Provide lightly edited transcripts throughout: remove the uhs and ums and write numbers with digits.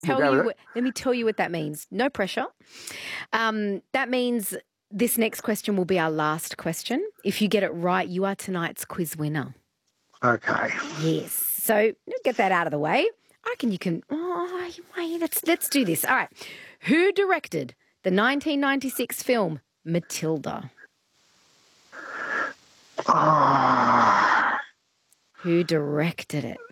Let me tell you what that means. No pressure. That means this next question will be our last question. If you get it right, you are tonight's quiz winner. Okay. Yes. So get that out of the way. I reckon you can. Oh, wait, let's do this. All right. Who directed the 1996 film Matilda? Who directed it?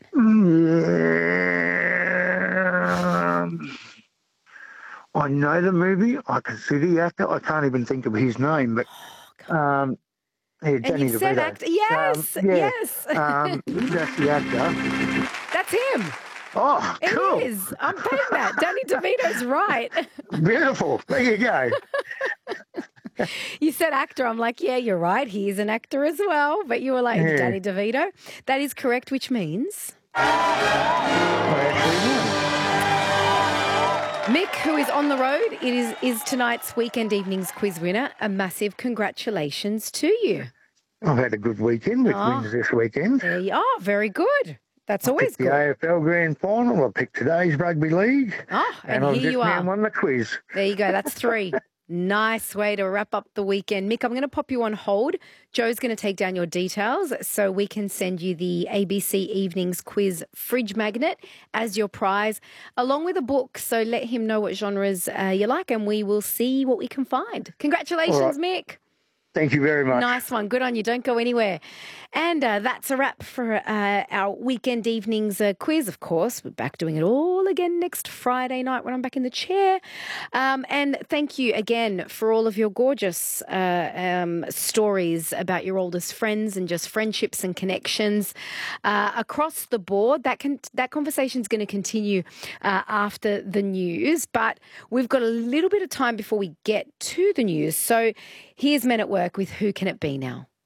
I know the movie. I can see the actor. I can't even think of his name, but Danny you said DeVito. actor. Yes, yes. That's the actor. That's him. Oh, cool. It is. I'm paying that. Danny DeVito's right. Beautiful. There you go. You said actor. I'm like, yeah, you're right. He is an actor as well. But you were like, Danny DeVito. That is correct, which means Mick, who is on the road, is tonight's Weekend Evenings quiz winner. A massive congratulations to you. I've had a good weekend with wins this weekend. There you are. Very good. That's always good. The AFL Grand Final. I picked today's rugby league. And I've here just you are. now won the quiz. There you go. That's 3. Nice way to wrap up the weekend. Mick, I'm going to pop you on hold. Joe's going to take down your details so we can send you the ABC Evenings Quiz fridge magnet as your prize, along with a book. So let him know what genres you like and we will see what we can find. Congratulations, Mick. Thank you very much. Nice one. Good on you. Don't go anywhere. And that's a wrap for our Weekend Evenings quiz, of course. We're back doing it all again next Friday night when I'm back in the chair. And thank you again for all of your gorgeous stories about your oldest friends and just friendships and connections across the board. That conversation's going to continue after the news, but we've got a little bit of time before we get to the news. So here's Men at Work with Who Can It Be Now?